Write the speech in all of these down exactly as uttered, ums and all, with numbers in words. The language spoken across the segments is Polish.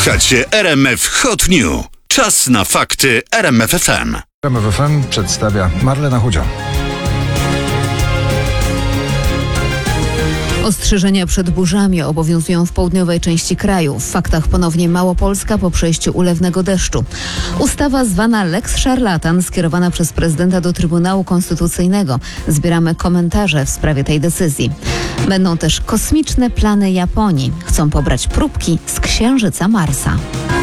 Słuchacie R M F Hot News. Czas na fakty R M F F M. R M F F M przedstawia Marlena Chudzia. Ostrzeżenia przed burzami obowiązują w południowej części kraju. W faktach ponownie Małopolska po przejściu ulewnego deszczu. Ustawa zwana Lex Szarlatan skierowana przez prezydenta do Trybunału Konstytucyjnego. Zbieramy komentarze w sprawie tej decyzji. Będą też kosmiczne plany Japonii. Chcą pobrać próbki z księżyca Marsa.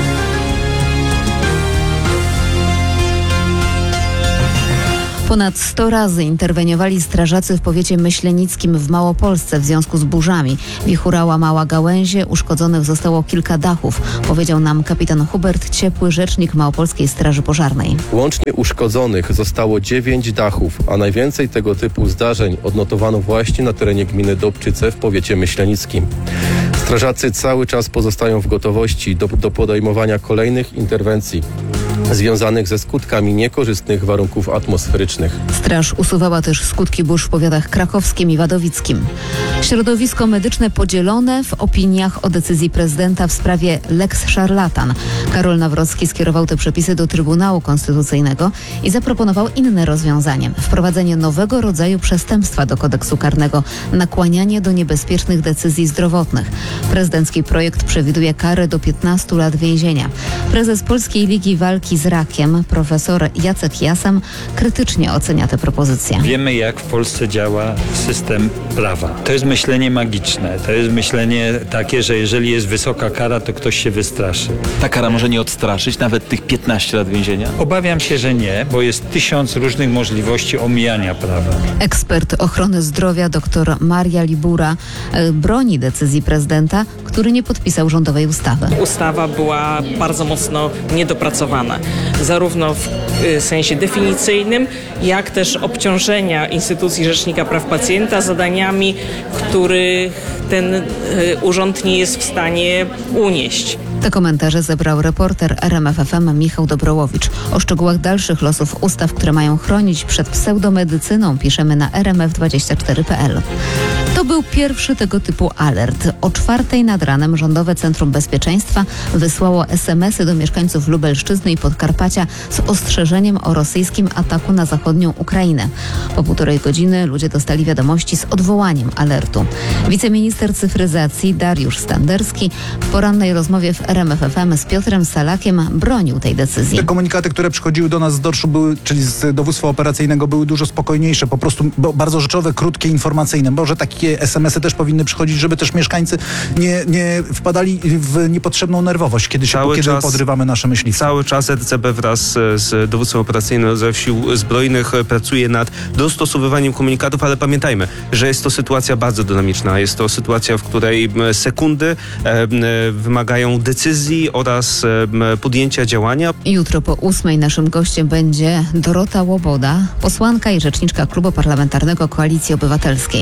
Ponad sto razy interweniowali strażacy w powiecie myślenickim w Małopolsce w związku z burzami. Wichura łamała gałęzie, uszkodzonych zostało kilka dachów, powiedział nam kapitan Hubert Ciepły, rzecznik Małopolskiej Straży Pożarnej. Łącznie uszkodzonych zostało dziewięć dachów, a najwięcej tego typu zdarzeń odnotowano właśnie na terenie gminy Dobczyce w powiecie myślenickim. Strażacy cały czas pozostają w gotowości do, do podejmowania kolejnych interwencji związanych ze skutkami niekorzystnych warunków atmosferycznych. Straż usuwała też skutki burz w powiatach krakowskim i wadowickim. Środowisko medyczne podzielone w opiniach o decyzji prezydenta w sprawie Lex Szarlatan. Karol Nawrocki skierował te przepisy do Trybunału Konstytucyjnego i zaproponował inne rozwiązanie. Wprowadzenie nowego rodzaju przestępstwa do kodeksu karnego. Nakłanianie do niebezpiecznych decyzji zdrowotnych. Prezydencki projekt przewiduje karę do piętnastu lat więzienia. Prezes Polskiej Ligi Walki z Rakiem, profesor Jacek Jasem, krytycznie ocenia te propozycje. Wiemy, jak w Polsce działa system prawa. To jest myślenie magiczne. To jest myślenie takie, że jeżeli jest wysoka kara, to ktoś się wystraszy. Ta kara może nie odstraszyć nawet tych piętnastu lat więzienia? Obawiam się, że nie, bo jest tysiąc różnych możliwości omijania prawa. Ekspert ochrony zdrowia dr Maria Libura e, broni decyzji prezydenta, który nie podpisał rządowej ustawy. Ustawa była bardzo mocno niedopracowana, zarówno w y, sensie definicyjnym, jak też obciążenia instytucji Rzecznika Praw Pacjenta zadaniami, których ten y, urząd nie jest w stanie unieść. Te komentarze zebrał reporter R M F F M Michał Dobrołowicz. O szczegółach dalszych losów ustaw, które mają chronić przed pseudomedycyną, piszemy na r m f dwadzieścia cztery kropka p l. To był pierwszy tego typu alert. O czwartej nad ranem Rządowe Centrum Bezpieczeństwa wysłało es em esy do mieszkańców Lubelszczyzny i Podkarpacia z ostrzeżeniem o rosyjskim ataku na zachodnią Ukrainę. Po półtorej godziny ludzie dostali wiadomości z odwołaniem alertu. Wiceminister cyfryzacji Dariusz Standerski w porannej rozmowie w R M F F M z Piotrem Salakiem bronił tej decyzji. Te komunikaty, które przychodziły do nas z dorszu, były, czyli z dowództwa operacyjnego, były dużo spokojniejsze, po prostu bardzo rzeczowe, krótkie, informacyjne. Może takie es em esy też powinny przychodzić, żeby też mieszkańcy nie, nie wpadali w niepotrzebną nerwowość, kiedy, się, kiedy czas, podrywamy nasze myśliwce. Cały czas R C B wraz z dowództwem operacyjnym Rezerw Sił Zbrojnych pracuje nad dostosowywaniem komunikatów, ale pamiętajmy, że jest to sytuacja bardzo dynamiczna. Jest to sytuacja, w której sekundy e, wymagają decyzji oraz e, podjęcia działania. Jutro po ósmej naszym gościem będzie Dorota Łoboda, posłanka i rzeczniczka Klubu Parlamentarnego Koalicji Obywatelskiej.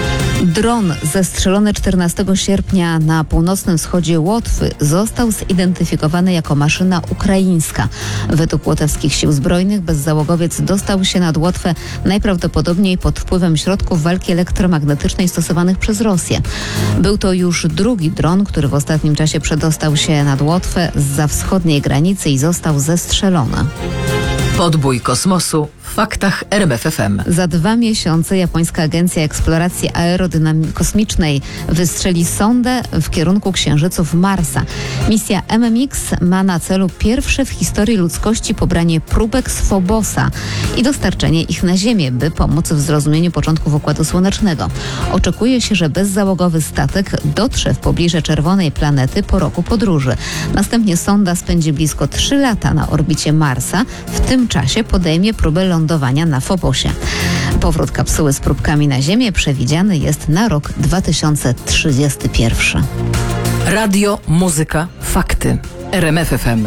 Dron zestrzelony czternastego sierpnia na północnym wschodzie Łotwy został zidentyfikowany jako maszyna ukraińska. Według łotewskich sił zbrojnych bezzałogowiec dostał się nad Łotwę najprawdopodobniej pod wpływem środków walki elektromagnetycznej stosowanych przez Rosję. Był to już drugi dron, który w ostatnim czasie przedostał się nad Łotwę zza wschodniej granicy i został zestrzelony. Podbój kosmosu w faktach R M F F M. Za dwa miesiące japońska Agencja Eksploracji Aerodynamii Kosmicznej wystrzeli sondę w kierunku księżyców Marsa. Misja M M X ma na celu pierwsze w historii ludzkości pobranie próbek z Phobosa i dostarczenie ich na Ziemię, by pomóc w zrozumieniu początków Układu Słonecznego. Oczekuje się, że bezzałogowy statek dotrze w pobliże czerwonej planety po roku podróży. Następnie sonda spędzi blisko trzy lata na orbicie Marsa. W tym czasie podejmie próbę lądowania na Phobosie. Powrót kapsuły z próbkami na Ziemię przewidziany jest na rok dwa tysiące trzydziesty pierwszy. Radio, muzyka, fakty. R M F F M.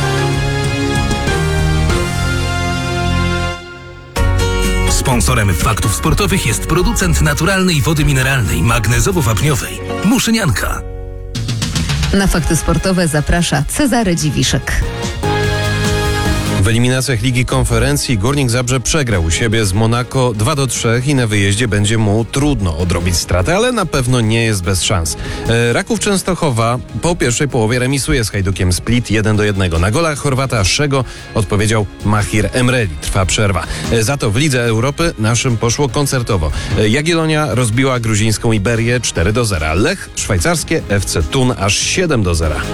Sponsorem faktów sportowych jest producent naturalnej wody mineralnej, magnezowo-wapniowej Muszynianka. Na fakty sportowe zaprasza Cezary Dziwiszek. W eliminacjach Ligi Konferencji Górnik Zabrze przegrał u siebie z Monako dwa do trzech i na wyjeździe będzie mu trudno odrobić stratę, ale na pewno nie jest bez szans. E, Raków Częstochowa po pierwszej połowie remisuje z Hajdukiem Split jeden do jednego. Na golach Chorwata Szego odpowiedział Mahir Emreli. Trwa przerwa. E, za to w Lidze Europy naszym poszło koncertowo. E, Jagiellonia rozbiła gruzińską Iberię cztery do zera. Lech szwajcarskie F C Thun aż siedem do zera.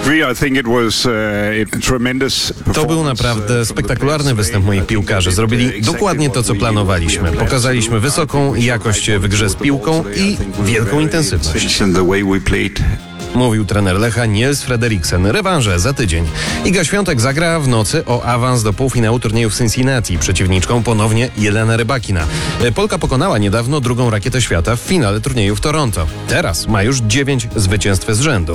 To był naprawdę spektakularny występ moich piłkarzy. Zrobili dokładnie to, co planowaliśmy. Pokazaliśmy wysoką jakość w grze z piłką i wielką intensywność. Mówił trener Lecha Niels Frederiksen. Rewanże za tydzień. Iga Świątek zagra w nocy o awans do półfinału turnieju w Cincinnati. Przeciwniczką ponownie Jelena Rybakina. Polka pokonała niedawno drugą rakietę świata w finale turnieju w Toronto. Teraz ma już dziewięć zwycięstw z rzędu.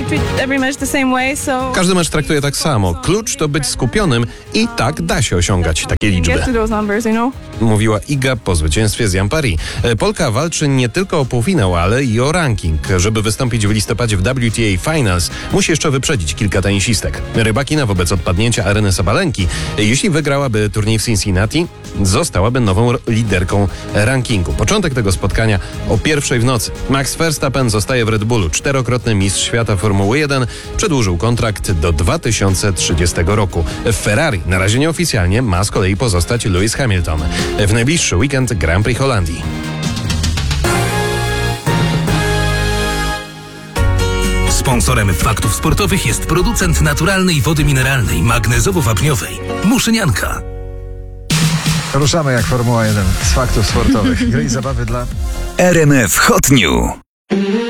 Każdy mecz traktuje tak samo. Klucz to być skupionym i tak da się osiągać takie liczby. Mówiła Iga po zwycięstwie z Jan Paris. Polka walczy nie tylko o półfinał, ale i o ranking. Żeby wystąpić w listopadzie w W T A Finals, musi jeszcze wyprzedzić kilka tenisistek. Rybakina wobec odpadnięcia Areny Sabalenki, jeśli wygrałaby turniej w Cincinnati, zostałaby nową liderką rankingu. Początek tego spotkania o pierwszej w nocy. Max Verstappen zostaje w Red Bullu. Czterokrotny mistrz świata Formuły jeden przedłużył kontrakt do dwa tysiące trzydziestego roku. W Ferrari na razie nieoficjalnie ma z kolei pozostać Lewis Hamilton. W najbliższy weekend Grand Prix Holandii. Sponsorem Faktów Sportowych jest producent naturalnej wody mineralnej, magnezowo-wapniowej Muszynianka. Ruszamy jak Formuła jeden z faktów sportowych. Gry i zabawy dla R M F Hot New.